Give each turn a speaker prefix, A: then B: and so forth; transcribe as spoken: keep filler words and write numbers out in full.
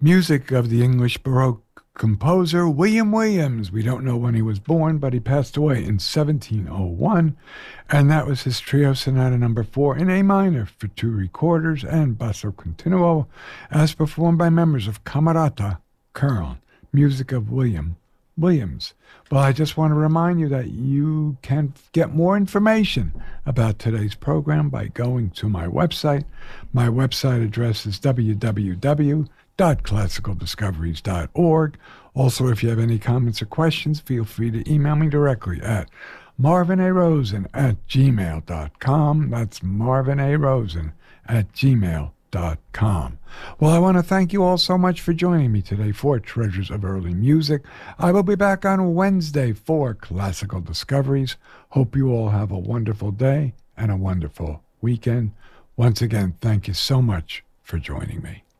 A: Music of the English Baroque composer William Williams. We don't know when he was born, but he passed away in seventeen oh one, and that was his Trio Sonata number four in A minor for two recorders and basso continuo, as performed by members of Camerata Köln. Music of William Williams. Well, I just want to remind you that you can get more information about today's program by going to my website. My website address is w w w dot classical discoveries dot org. Also, if you have any comments or questions, feel free to email me directly at marvin a rosen at gmail dot com. That's marvin a rosen at gmail dot com. Well, I want to thank you all so much for joining me today for Treasures of Early Music. I will be back on Wednesday for Classical Discoveries. Hope you all have a wonderful day and a wonderful weekend. Once again, thank you so much for joining me.